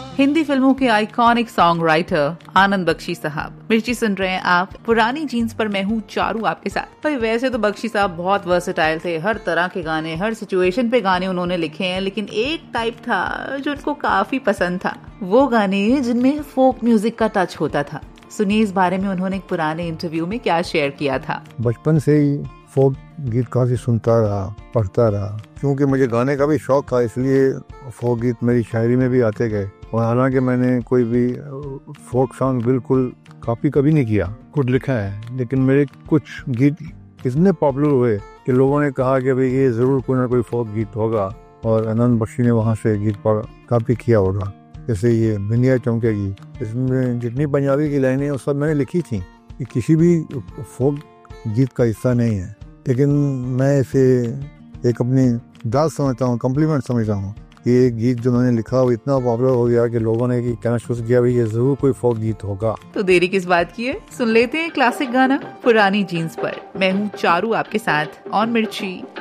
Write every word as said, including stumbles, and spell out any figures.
हिंदी फिल्मों के iconic song writer आनंद बख्शी साहब। मिर्ची सुन रहे हैं आप पुरानी जीन्स पर, मैं हूँ चारू आपके साथ। भाई वैसे तो बख्शी साहब बहुत वर्सेटाइल थे, हर तरह के गाने, हर सिचुएशन पे गाने उन्होंने लिखे हैं, लेकिन एक टाइप था जो उनको काफी पसंद था, वो गाने जिनमें फोक म्यूजिक का टच होता था। सुनिए इस बारे में उन्होंने एक पुराने इंटरव्यू में क्या शेयर किया था। बचपन से ही फोक गीत काफी सुनता रहा, पढ़ता रहा, क्योंकि मुझे गाने का भी शौक था, इसलिए फोक गीत मेरी शायरी में भी आते गए। और हालांकि मैंने कोई भी फोक सॉन्ग बिल्कुल कॉपी कभी नहीं किया, कुछ लिखा है, लेकिन मेरे कुछ गीत इतने पॉपुलर हुए कि लोगों ने कहा कि भाई ये जरूर कोई ना कोई फोक गीत होगा, और आनंद बख्शी ने वहाँ से गीत कॉपी किया होगा। जैसे ये बिंदिया चमकेगी, इसमें जितनी पंजाबी की लाइनें वो सब मैंने लिखी थी, ये किसी भी फोक गीत का हिस्सा नहीं है, लेकिन मैं इसे एक अपनी दाद समझता हूँ, कम्प्लीमेंट समझता हूँ। ये गीत जो मैंने लिखा वो इतना पॉपुलर हो गया कि लोगों ने कहना शुरू किया भाई ये जरूर कोई फोक गीत होगा। तो देरी किस बात की है, सुन लेते हैं क्लासिक गाना पुरानी जीन्स पर। मैं हूँ चारू आपके साथ ऑन मिर्ची।